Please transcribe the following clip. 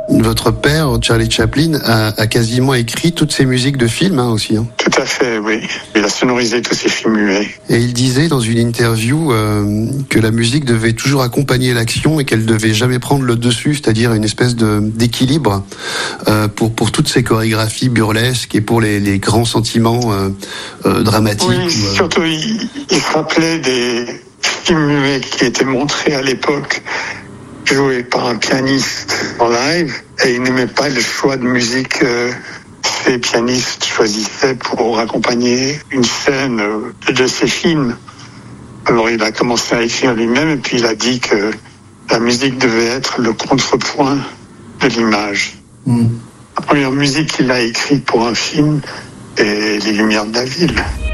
Votre père, Charlie Chaplin, a quasiment écrit toutes ses musiques de films aussi. Tout à fait, oui. Il a sonorisé tous ses films muets. Et il disait dans une interview que la musique devait toujours accompagner l'action et qu'elle devait jamais prendre le dessus, c'est-à-dire une espèce d'équilibre pour toutes ces chorégraphies burlesques et pour les grands sentiments dramatiques. Oui, surtout il se rappelait des films muets qui étaient montrés à l'époque, joué par un pianiste en live, et il n'aimait pas le choix de musique que ces pianistes choisissaient pour accompagner une scène de ses films. Alors il a commencé à écrire lui-même, et puis il a dit que la musique devait être le contrepoint de l'image. La première musique qu'il a écrite pour un film est Les Lumières de la ville.